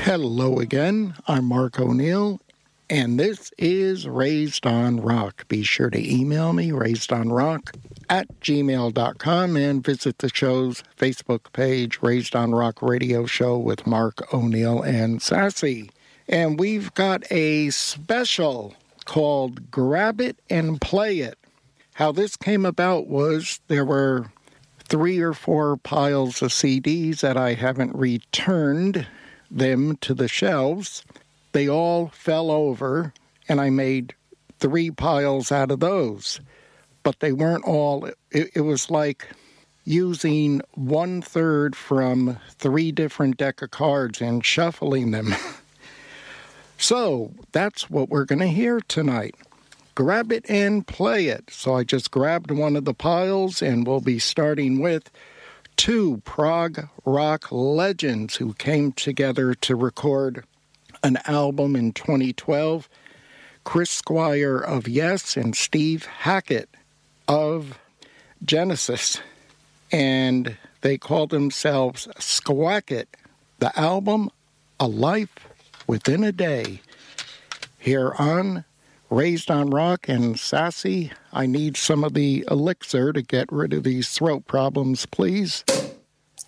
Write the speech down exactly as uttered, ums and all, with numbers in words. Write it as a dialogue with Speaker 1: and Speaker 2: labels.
Speaker 1: Hello again, I'm Mark O'Neill, and this is Raised on Rock. Be sure to email me, raisedonrock at gmail dot com, and visit the show's Facebook page, Raised on Rock Radio Show with Mark O'Neill and Sassy. And we've got a special called Grab It and Play It. How this came about was there were three or four piles of C Ds that I haven't returned them to the shelves. They all fell over, and I made three piles out of those. But they weren't all, it, it was like using one-third from three different deck of cards and shuffling them. So that's what we're going to hear tonight. Grab it and play it. So I just grabbed one of the piles, and we'll be starting with two prog rock legends who came together to record an album in twenty twelve. Chris Squire of Yes and Steve Hackett of Genesis. And they called themselves Squacket. The album, A Life Within a Day. Here on Raised on Rock. And Sassy, I need some of the elixir to get rid of these throat problems, please.